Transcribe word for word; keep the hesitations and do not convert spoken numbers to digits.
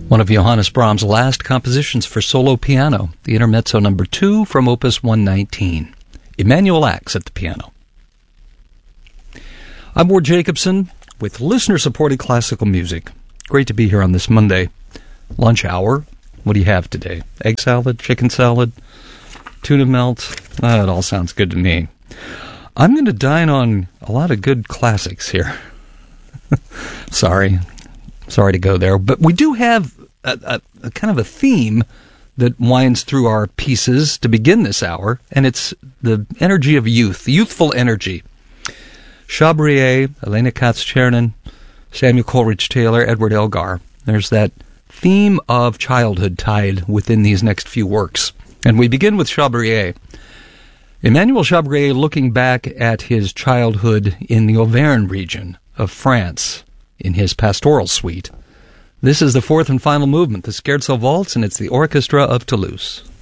One of Johannes Brahms' last compositions for solo piano, the Intermezzo number two from Opus one nineteen. Emanuel Ax at the piano. I'm Ward Jacobson with listener-supported classical music. Great to be here on this Monday lunch hour. What do you have today? Egg salad, chicken salad, tuna melt? Ah, it all sounds good to me. I'm going to dine on a lot of good classics here. Sorry. Sorry to go there. But we do have a, a, a kind of a theme that winds through our pieces to begin this hour, and it's the energy of youth, the youthful energy. Chabrier, Elena Katz-Chernin, Samuel Coleridge-Taylor, Edward Elgar. There's that theme of childhood tied within these next few works. And we begin with Chabrier. Emmanuel Chabrier looking back at his childhood in the Auvergne region of France in his pastoral suite. This is the fourth and final movement, the Scherzo Waltz, and it's the Orchestra of Toulouse.